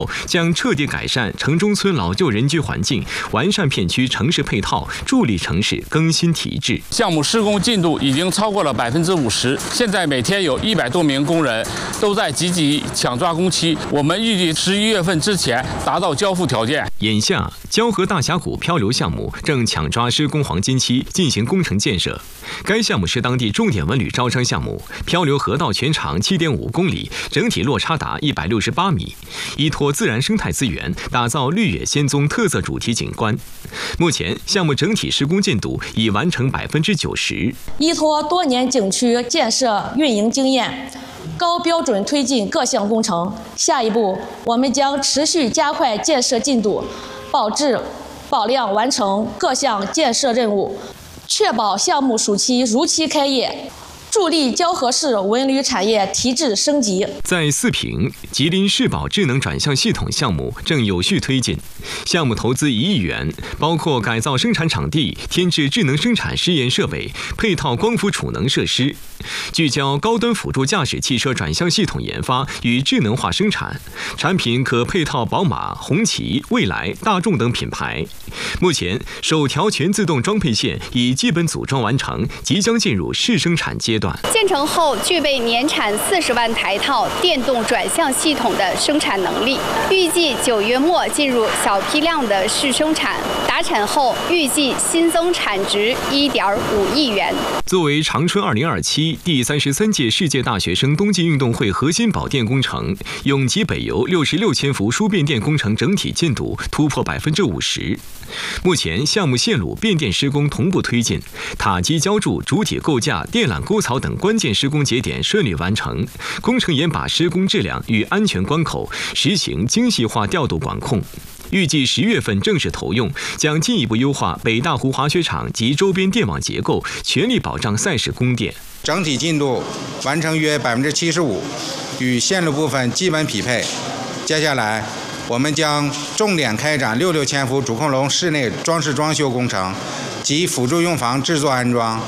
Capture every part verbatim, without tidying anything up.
将彻底改善城中村老旧人居环境，完善片区城市配套，助力城市更新提质。 项目施工进度已经超过了百分之五十，现在每天有一百多名工人都在积极抢抓工期。我们预计十一月份之前达到交付条件。 眼下，蛟河大峡谷漂流项目正抢抓施工黄金期进行工程建设。该项目是当地重点文旅招商项目，漂流河道全长七点五公里，整体落差达一百六十八米，依托自然生态资源，打造绿野仙踪特色主题景观。目前，项目整体施工进度已完成百分之九十。 依托多年景区建设运营经验，高标准推进各项工程。下一步，我们将持续加快建设进度，保质保量完成各项建设任务，确保项目暑期如期开业。助力蛟河市文旅产业提质升级。 在四平，吉林市保智能转向系统项目正有序推进，项目投资一亿元，包括改造生产场地、添置智能生产试验设备、配套光伏储能设施，聚焦高端辅助驾驶汽车转向系统研发与智能化生产，产品可配套宝马、红旗、蔚来、大众等品牌。目前，首条全自动装配线已基本组装完成，即将进入试生产阶段。 建成后具备年产四十万台套电动转向系统的生产能力，预计九月末进入小批量的试生产，达产后预计新增产值一点五亿元。 作为长春二零二七第三十三届世界大学生冬季运动会核心保电工程，永吉北邮六十六千伏输变电工程整体进度突破百分之五十。目前，项目线路变电施工同步推进，塔基浇筑、主体构架、电缆沟槽等关键施工节点顺利完成。工程严把施工质量与安全关口，实行精细化调度管控。预计十月份正式投用，将进一步优化北大湖滑雪场及周边电网结构，全力保障赛事供电。 整体进度完成约百分之七十五，与线路部分基本匹配。接下来，我们将重点开展六六千伏主控楼室内装饰装修工程及辅助用房制作安装。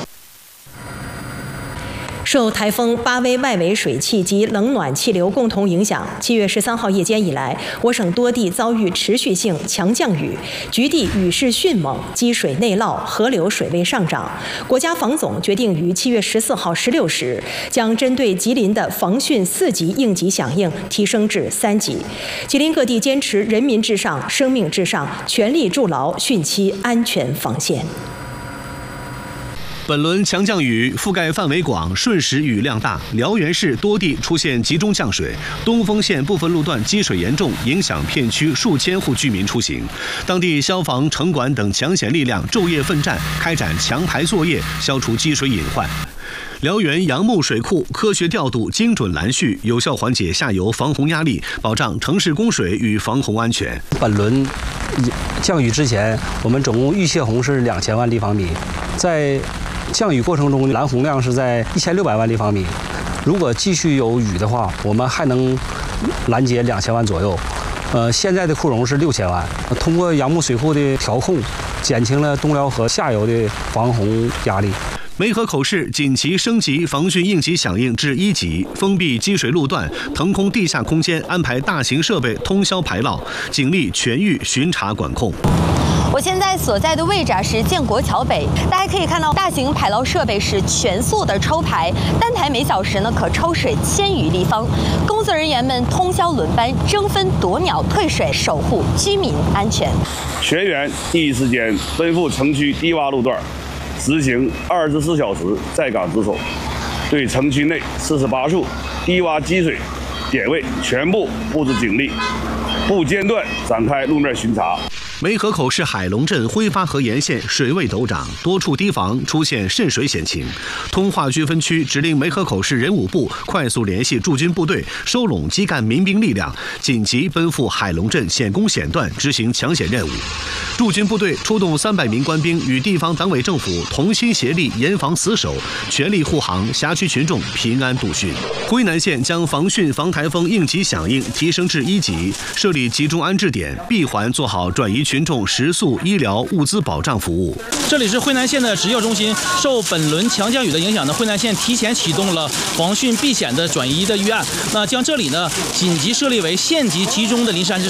受台风巴威外围水汽及冷暖气流共同影响，七月十三号夜间以来，我省多地遭遇持续性强降雨，局地雨势迅猛，积水内涝，河流水位上涨。国家防总决定于七月十四号十六时，将针对吉林的防汛四级应急响应提升至三级。吉林各地坚持人民至上、生命至上，全力筑牢汛期安全防线。 本轮强降雨覆盖范围广，瞬时雨量大，辽源市多地出现集中降水，东丰县部分路段积水严重，影响片区数千户居民出行。当地消防、城管等抢险力量昼夜奋战，开展强排作业，消除积水隐患。辽源杨木水库科学调度、精准拦蓄，有效缓解下游防洪压力，保障城市供水与防洪安全。 本轮降雨之前，我们总共预泄洪是两千万立方米，在降雨过程中，拦洪量是在一千六百万立方米。如果继续有雨的话，我们还能拦截两千万左右。呃，现在的库容是六千万。通过杨木水库的调控，减轻了东辽河下游的防洪压力。 梅河口市紧急升级防汛应急响应至一级，封闭积水路段，腾空地下空间，安排大型设备通宵排涝，警力全域巡查管控。 我现在所在的位置是建国桥北，大家可以看到大型排涝设备是全速的抽排，单台每小时呢可抽水千余立方。工作人员们通宵轮班，争分夺秒退水，守护居民安全。 全员第一时间奔赴城区低洼路段，执行二十四小时在岗值守，对城区内四十八处低洼积水点位全部布置警力，不间断展开路面巡查。 梅河口市海龙镇辉发河沿线水位陡涨，多处堤防出现渗水险情。通化区分区指令梅河口市人武部快速联系驻军部队，收拢基干民兵力量，紧急奔赴海龙镇险工险段执行抢险任务。驻军部队出动三百名官兵，与地方党委政府同心协力严防死守，全力护航辖区群众平安度汛。辉南县将防汛防台风应急响应提升至一级，设立集中安置点，闭环做好转移群众食宿、医疗、物资保障服务。 这里是辉南县的职教中心。受本轮强降雨的影响呢，辉南县提前启动了防汛避险的转移的预案。那将这里呢紧急设立为县级集中的临时安置